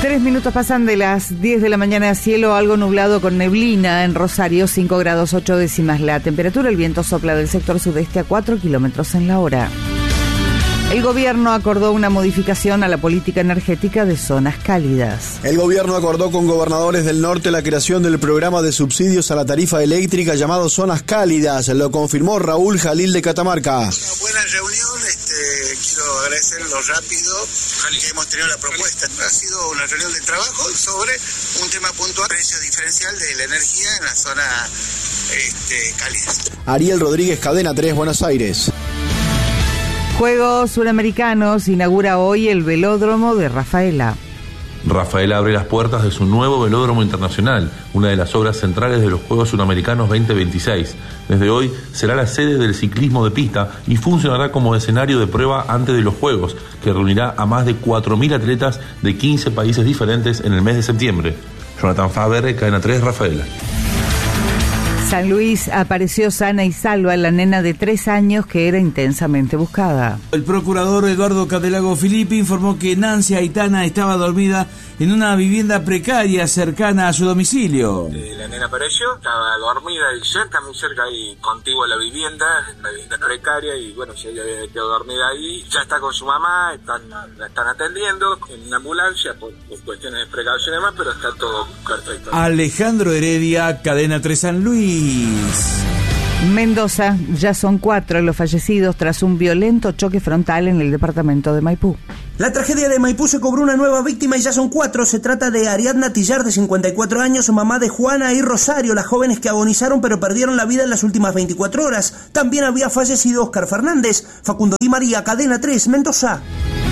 3 minutos pasan de las 10 de la mañana. Cielo algo nublado con neblina en Rosario, 5 grados 8 décimas la temperatura. El viento sopla del sector sudeste a 4 kilómetros en la hora. El gobierno acordó una modificación a la política energética de zonas cálidas. El gobierno acordó con gobernadores del norte la creación del programa de subsidios a la tarifa eléctrica llamado Zonas Cálidas. Lo confirmó Raúl Jalil de Catamarca. Una buena reunión, quiero agradecer lo rápido que hemos tenido la propuesta. Ha sido una reunión de trabajo sobre un tema puntual, precio diferencial de la energía en la zona cálidas. Ariel Rodríguez, Cadena 3, Buenos Aires. Juegos Suramericanos inaugura hoy el velódromo de Rafaela. Rafaela abre las puertas de su nuevo velódromo internacional, una de las obras centrales de los Juegos Suramericanos 2026. Desde hoy será la sede del ciclismo de pista y funcionará como escenario de prueba antes de los Juegos, que reunirá a más de 4.000 atletas de 15 países diferentes en el mes de septiembre. Jonathan Faber, Cadena 3, Rafaela. San Luis apareció sana y salva la nena de 3 años que era intensamente buscada. El procurador Eduardo Catelago Filippi informó que Nancy Aitana estaba dormida en una vivienda precaria cercana a su domicilio. La nena apareció, estaba dormida y muy cerca y contigua a la vivienda, una vivienda precaria, y bueno, si ella había quedado dormida ahí, ya está con su mamá, la están atendiendo en una ambulancia por cuestiones de precaución y demás, pero está todo perfecto. Alejandro Heredia, Cadena 3 San Luis. Mendoza, ya son 4 los fallecidos tras un violento choque frontal en el departamento de Maipú. La tragedia de Maipú se cobró una nueva víctima y ya son 4. Se trata de Ariadna Tillar, de 54 años, mamá de Juana y Rosario, las jóvenes que agonizaron pero perdieron la vida en las últimas 24 horas. También había fallecido Oscar Fernández. Facundo Di María, Cadena 3, Mendoza.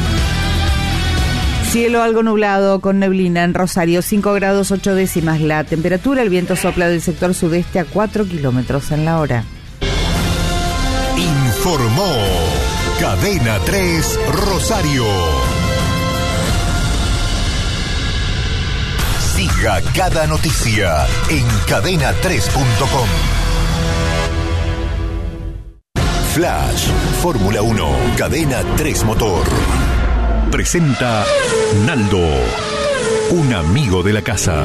Cielo algo nublado con neblina en Rosario, 5 grados 8 décimas la temperatura. El viento sopla del sector sudeste a 4 kilómetros en la hora. Informó Cadena 3 Rosario. Siga cada noticia en cadena3.com. Flash, Fórmula 1, Cadena 3 Motor. Presenta Naldo, un amigo de la casa.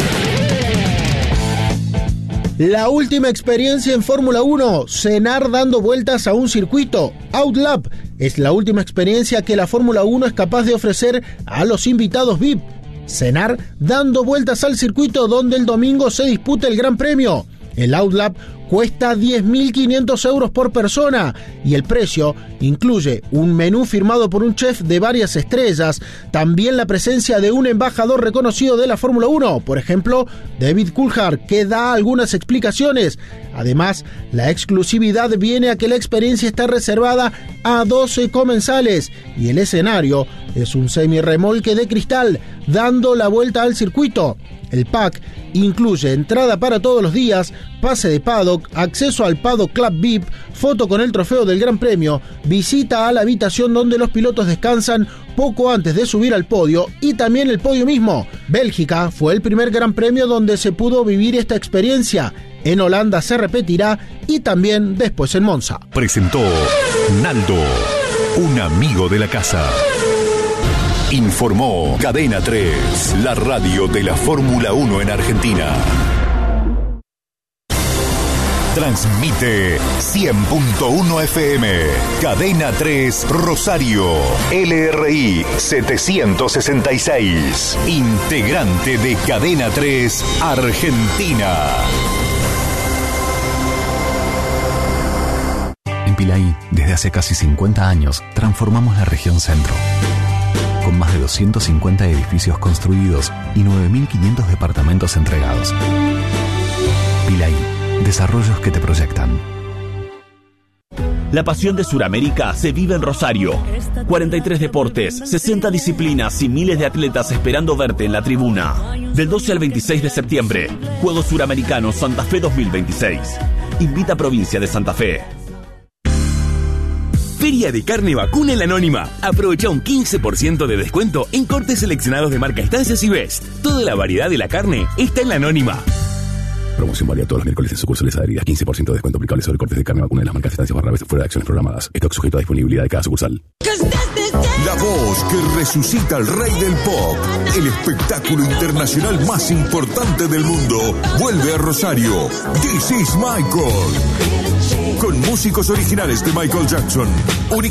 La última experiencia en Fórmula 1, cenar dando vueltas a un circuito. Outlap es la última experiencia que la Fórmula 1 es capaz de ofrecer a los invitados VIP. Cenar dando vueltas al circuito donde el domingo se disputa el Gran Premio. El Outlap cuesta 10.500 euros por persona y el precio incluye un menú firmado por un chef de varias estrellas, también la presencia de un embajador reconocido de la Fórmula 1, por ejemplo, David Coulthard, que da algunas explicaciones. Además, la exclusividad viene a que la experiencia está reservada a 12 comensales y el escenario es un semirremolque de cristal dando la vuelta al circuito. El pack incluye entrada para todos los días, pase de paddock, acceso al Paddock Club VIP, foto con el trofeo del Gran Premio, visita a la habitación donde los pilotos descansan poco antes de subir al podio y también el podio mismo. Bélgica fue el primer Gran Premio donde se pudo vivir esta experiencia. En Holanda se repetirá y también después en Monza. Presentó Naldo, un amigo de la casa. Informó Cadena 3, la radio de la Fórmula 1 en Argentina. Transmite 100.1 FM, Cadena 3 Rosario, LRI 766, integrante de Cadena 3 Argentina. En Pilaí, desde hace casi 50 años, transformamos la región centro. Con más de 250 edificios construidos y 9.500 departamentos entregados. Pilaí, desarrollos que te proyectan. La pasión de Suramérica se vive en Rosario. 43 deportes, 60 disciplinas y miles de atletas esperando verte en la tribuna. Del 12 al 26 de septiembre, Juegos Suramericanos Santa Fe 2026. Invita a Provincia de Santa Fe. Feria de Carne Vacuna en la Anónima. Aprovecha un 15% de descuento en cortes seleccionados de marca Estancias y Best. Toda la variedad de la carne está en la Anónima. Promoción válida todos los miércoles en sucursales adheridas. 15% de descuento aplicable sobre cortes de carne vacuna de las marcas Estancias / Best fuera de acciones programadas. Stock sujeto a disponibilidad de cada sucursal. La voz que resucita al rey del pop. El espectáculo internacional más importante del mundo vuelve a Rosario. This is Michael. Con músicos originales de Michael Jackson.